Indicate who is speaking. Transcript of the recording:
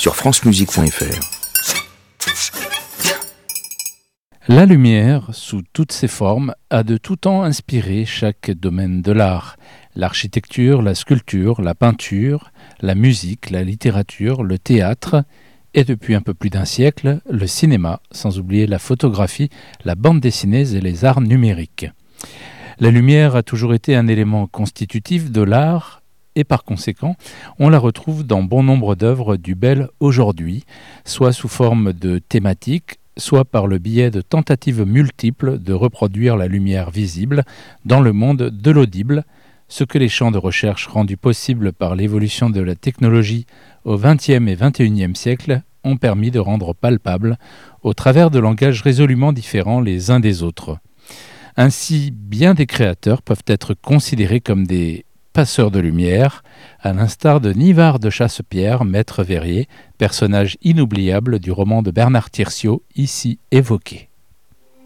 Speaker 1: sur francemusique.fr.
Speaker 2: La lumière, sous toutes ses formes, a de tout temps inspiré chaque domaine de l'art. L'architecture, la sculpture, la peinture, la musique, la littérature, le théâtre et depuis un peu plus d'un siècle, le cinéma, sans oublier la photographie, la bande dessinée et les arts numériques. La lumière a toujours été un élément constitutif de l'art et par conséquent, on la retrouve dans bon nombre d'œuvres du bel aujourd'hui, soit sous forme de thématiques, soit par le biais de tentatives multiples de reproduire la lumière visible dans le monde de l'audible, ce que les champs de recherche rendus possibles par l'évolution de la technologie au XXe et XXIe siècle ont permis de rendre palpable au travers de langages résolument différents les uns des autres. Ainsi, bien des créateurs peuvent être considérés comme des passeurs de lumière, à l'instar de Nivard de Chassepierre, maître verrier, personnage inoubliable du roman de Bernard Thirsiot, ici évoqué.